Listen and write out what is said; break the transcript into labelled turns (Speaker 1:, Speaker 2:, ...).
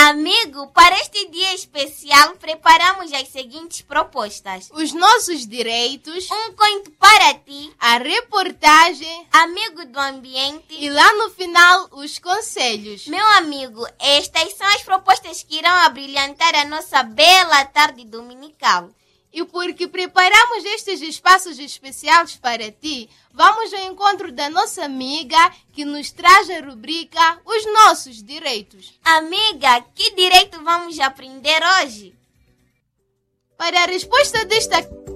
Speaker 1: Amigo, para este dia especial, preparamos as seguintes propostas.
Speaker 2: Os nossos direitos,
Speaker 1: Um conto para ti,
Speaker 2: a reportagem
Speaker 1: amigo do ambiente.
Speaker 2: e lá no final os conselhos.
Speaker 1: Meu amigo, estas são as propostas que irão abrilhantar a nossa bela tarde dominical.
Speaker 2: E porque preparamos estes espaços especiais para ti, vamos ao encontro da nossa amiga que nos traz a rubrica Os Nossos Direitos.
Speaker 1: Amiga, que direito vamos aprender hoje?
Speaker 2: Para a resposta desta